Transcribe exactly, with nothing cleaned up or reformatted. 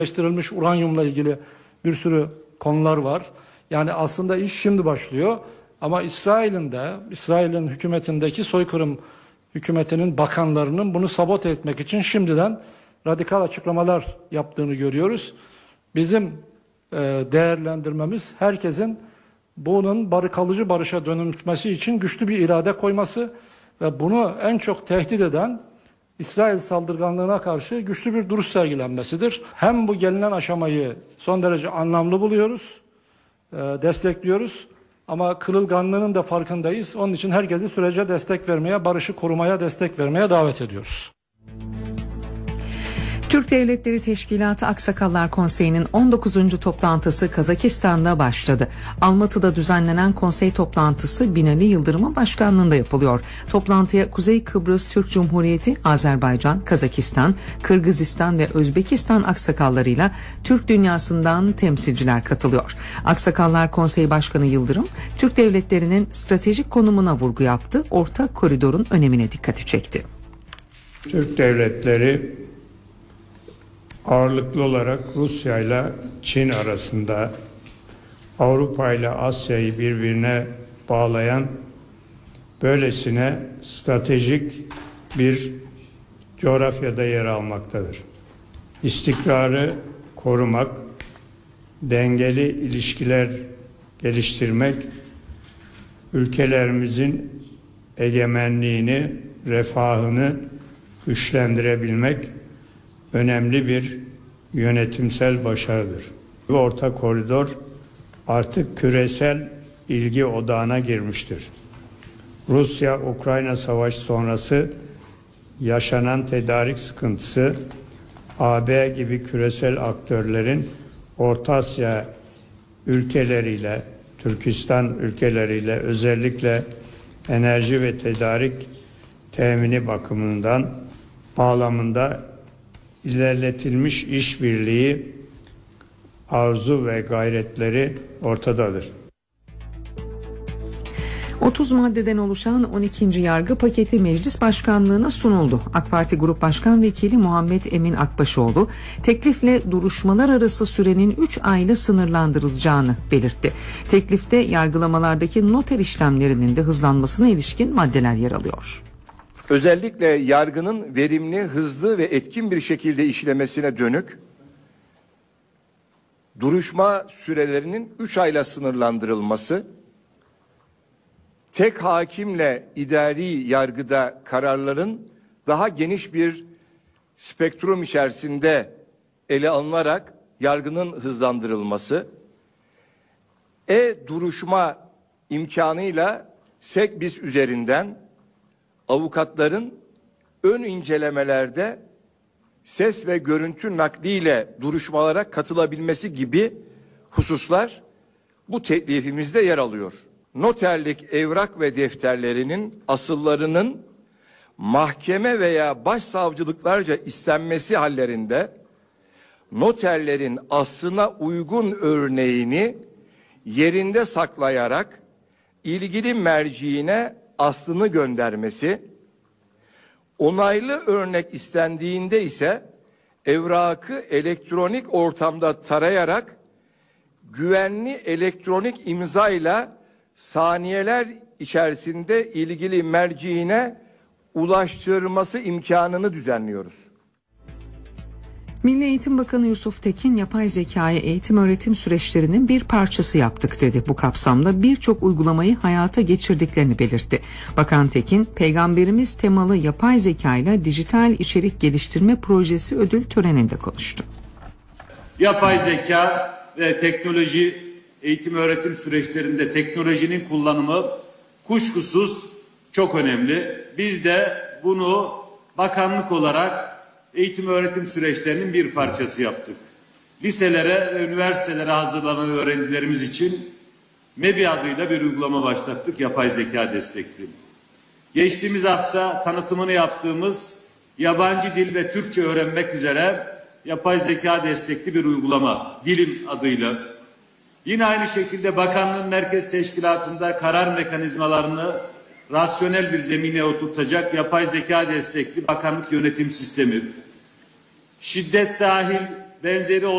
Yerleştirilmiş uranyumla ilgili bir sürü konular var. Yani aslında iş şimdi başlıyor. Ama İsrail'in de, İsrail'in hükümetindeki soykırım hükümetinin bakanlarının bunu sabote etmek için şimdiden radikal açıklamalar yaptığını görüyoruz. Bizim e, değerlendirmemiz herkesin bunun barı kalıcı barışa dönüşmesi için güçlü bir irade koyması ve bunu en çok tehdit eden İsrail saldırganlığına karşı güçlü bir duruş sergilenmesidir. Hem bu gelinen aşamayı son derece anlamlı buluyoruz, e, destekliyoruz ama kırılganlığının da farkındayız. Onun için herkesi sürece destek vermeye, barışı korumaya destek vermeye davet ediyoruz. Türk Devletleri Teşkilatı Aksakallar Konseyi'nin on dokuzuncu toplantısı Kazakistan'da başladı. Almatı'da düzenlenen konsey toplantısı Binali Yıldırım'ın başkanlığında yapılıyor. Toplantıya Kuzey Kıbrıs Türk Cumhuriyeti, Azerbaycan, Kazakistan, Kırgızistan ve Özbekistan aksakallarıyla Türk dünyasından temsilciler katılıyor. Aksakallar Konseyi Başkanı Yıldırım, Türk devletlerinin stratejik konumuna vurgu yaptı, ortak koridorun önemine dikkati çekti. Türk devletleri ağırlıklı olarak Rusya ile Çin arasında, Avrupa ile Asya'yı birbirine bağlayan böylesine stratejik bir coğrafyada yer almaktadır. İstikrarı korumak, dengeli ilişkiler geliştirmek, ülkelerimizin egemenliğini, refahını güçlendirebilmek önemli bir yönetimsel başarıdır. Bu orta koridor artık küresel ilgi odağına girmiştir. Rusya-Ukrayna savaşı sonrası yaşanan tedarik sıkıntısı, A B gibi küresel aktörlerin Orta Asya ülkeleriyle, Türkistan ülkeleriyle özellikle enerji ve tedarik temini bakımından bağlamında ilerletilmiş işbirliği arzu ve gayretleri ortadadır. otuz maddeden oluşan on ikinci yargı paketi meclis başkanlığına sunuldu. AK Parti Grup Başkan Vekili Muhammed Emin Akbaşoğlu, teklifle duruşmalar arası sürenin üç ayla sınırlandırılacağını belirtti. Teklifte yargılamalardaki noter işlemlerinin de hızlanmasına ilişkin maddeler yer alıyor. Özellikle yargının verimli, hızlı ve etkin bir şekilde işlemesine dönük duruşma sürelerinin üç ayla sınırlandırılması, tek hakimle idari yargıda kararların daha geniş bir spektrum içerisinde ele alınarak yargının hızlandırılması, e-duruşma imkanıyla Sekbis üzerinden avukatların ön incelemelerde ses ve görüntü nakliyle duruşmalara katılabilmesi gibi hususlar bu teklifimizde yer alıyor. Noterlik evrak ve defterlerinin asıllarının mahkeme veya başsavcılıklarca istenmesi hallerinde noterlerin aslına uygun örneğini yerinde saklayarak ilgili merciine aslını göndermesi, onaylı örnek istendiğinde ise evrakı elektronik ortamda tarayarak güvenli elektronik imza ile saniyeler içerisinde ilgili merciine ulaştırması imkanını düzenliyoruz. Milli Eğitim Bakanı Yusuf Tekin, yapay zekayı eğitim öğretim süreçlerinin bir parçası yaptık dedi. Bu kapsamda birçok uygulamayı hayata geçirdiklerini belirtti. Bakan Tekin, Peygamberimiz temalı yapay zekayla dijital içerik geliştirme projesi ödül töreninde konuştu. Yapay zeka ve teknoloji eğitim öğretim süreçlerinde teknolojinin kullanımı kuşkusuz çok önemli. Biz de bunu bakanlık olarak eğitim öğretim süreçlerinin bir parçası yaptık. Liselere ve üniversitelere hazırlanan öğrencilerimiz için MEBİ adıyla bir uygulama başlattık, yapay zeka destekli. Geçtiğimiz hafta tanıtımını yaptığımız yabancı dil ve Türkçe öğrenmek üzere yapay zeka destekli bir uygulama, Dilim adıyla. Yine aynı şekilde bakanlığın merkez teşkilatında karar mekanizmalarını rasyonel bir zemine oturtacak yapay zeka destekli bakanlık yönetim sistemi, şiddet dahil benzeri